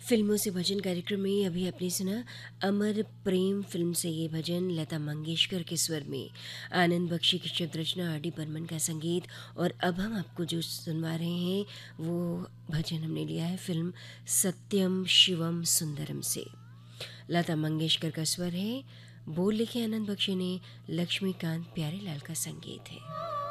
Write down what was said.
फिल्मों से भजन कार्यक्रम में अभी आपने सुना अमर प्रेम फिल्म से ये भजन लता मंगेशकर के स्वर में, आनंद बख्शी की शब्द रचना, आर डी बर्मन का संगीत। और अब हम आपको जो सुनवा रहे हैं वो भजन हमने लिया है फिल्म सत्यम शिवम सुंदरम से। लता मंगेशकर का स्वर है, बोल लिखे आनंद बख्शी ने, लक्ष्मीकांत प्यारेलाल का संगीत है।